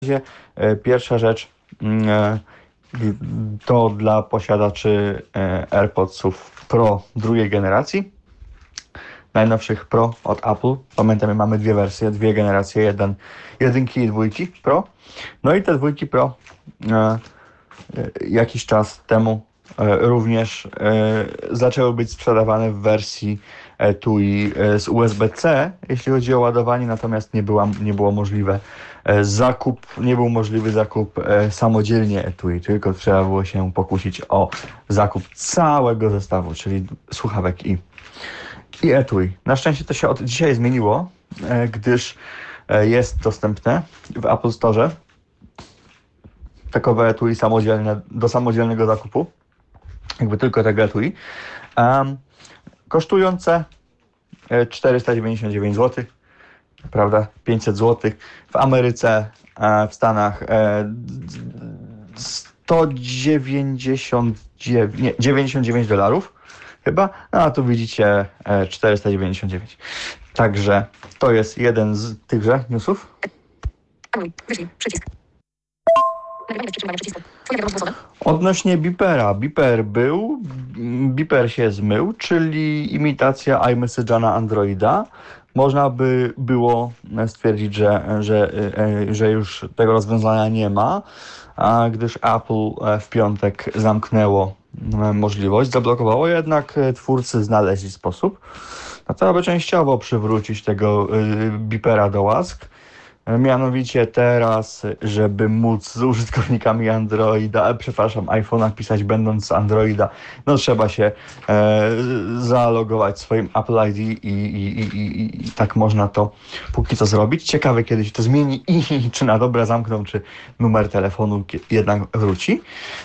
razie pierwsza rzecz to dla posiadaczy AirPodsów Pro drugiej generacji, najnowszych Pro od Apple. Pamiętamy, mamy dwie wersje, dwie generacje, jedynki i dwójki Pro. No i te dwójki Pro jakiś czas temu również zaczęły być sprzedawane w wersji etui z USB-C, jeśli chodzi o ładowanie, natomiast nie był możliwy zakup samodzielnie etui, tylko trzeba było się pokusić o zakup całego zestawu, czyli słuchawek i etui. Na szczęście to się od dzisiaj zmieniło, gdyż jest dostępne w Apple Store takowe etui samodzielne do samodzielnego zakupu, jakby tylko tego etui, kosztujące 499 zł, prawda, 500 zł, w Ameryce, w Stanach 99 dolarów chyba, a tu widzicie 499. Także to jest jeden z tychże newsów. Wyślij przycisk. Nagrywanie bez przytrzymywania przycisku. Twoja wiadomość głosowa. Odnośnie Beepera. Beeper się zmył, czyli imitacja iMessage'a na Androida. Można by było stwierdzić, że już tego rozwiązania nie ma, gdyż Apple w piątek zamknęło możliwość, zablokowało, jednak twórcy znaleźli sposób na to, aby częściowo przywrócić tego Beepera do łask. Mianowicie teraz, żeby móc z użytkownikami iPhone'a pisać będąc z Androida, no trzeba się zalogować swoim Apple ID i tak można to póki co zrobić. Ciekawe, kiedy się to zmieni i czy na dobre zamkną, czy numer telefonu jednak wróci.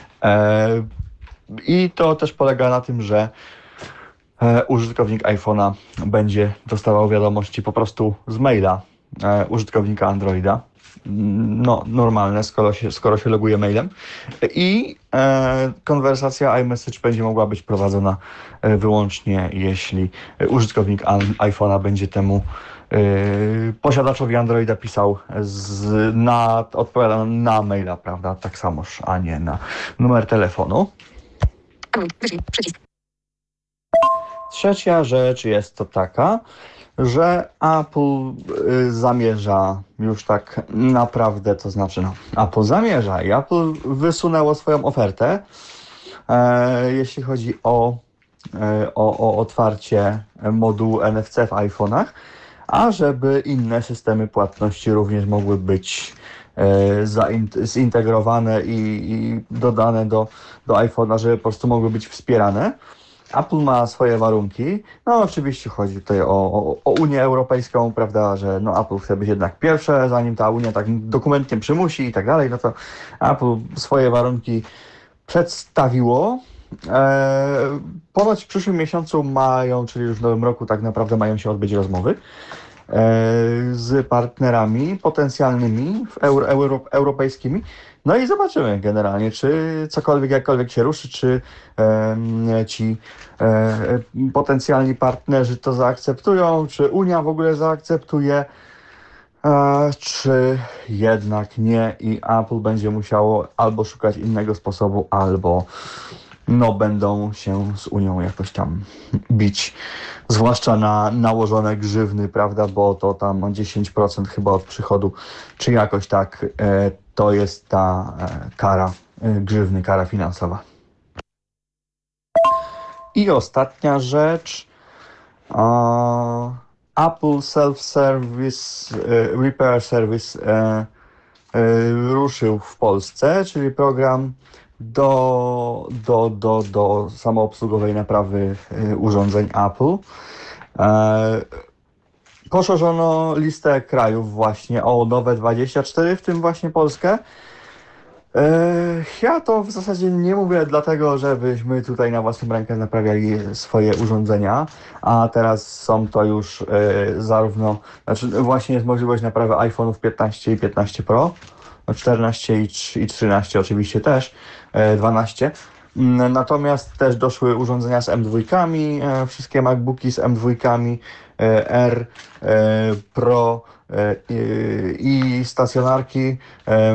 I to też polega na tym, że użytkownik iPhone'a będzie dostawał wiadomości po prostu z maila użytkownika Androida, no normalne, skoro się loguje mailem, i konwersacja iMessage będzie mogła być prowadzona wyłącznie, jeśli użytkownik iPhone'a będzie temu posiadaczowi Androida pisał odpowiadał na maila, prawda, tak samoż, a nie na numer telefonu. Wyślij przycisk. Trzecia rzecz jest to taka, że Apple zamierza już tak naprawdę, to znaczy Apple zamierza i Apple wysunęło swoją ofertę, jeśli chodzi o otwarcie modułu NFC w iPhone'ach, a żeby inne systemy płatności również mogły być zintegrowane i dodane do iPhone'a, żeby po prostu mogły być wspierane. Apple ma swoje warunki. No oczywiście chodzi tutaj o Unię Europejską, prawda, że Apple chce być jednak pierwsze, zanim ta Unia tak dokumentnie przymusi i tak dalej, no to Apple swoje warunki przedstawiło. Ponoć w przyszłym miesiącu czyli już w nowym roku tak naprawdę mają się odbyć rozmowy z partnerami potencjalnymi europejskimi. No i zobaczymy generalnie, czy jakkolwiek się ruszy, czy ci potencjalni partnerzy to zaakceptują, czy Unia w ogóle zaakceptuje, czy jednak nie i Apple będzie musiało albo szukać innego sposobu, albo będą się z Unią jakoś tam bić, zwłaszcza na nałożone grzywny, prawda, bo to tam 10% chyba od przychodu, czy jakoś tak, to jest ta kara grzywny, kara finansowa. I ostatnia rzecz, Apple Self-Service Repair Service ruszył w Polsce, czyli program do samoobsługowej naprawy urządzeń Apple. Poszerzono listę krajów właśnie o nowe 24, w tym właśnie Polskę. Ja to w zasadzie nie mówię dlatego, żebyśmy tutaj na własną rękę naprawiali swoje urządzenia, a teraz są to już właśnie jest możliwość naprawy iPhone'ów 15 i 15 Pro, 14 i 13 oczywiście też, 12. Natomiast też doszły urządzenia z M2, wszystkie MacBooki z M2, R, Pro, i stacjonarki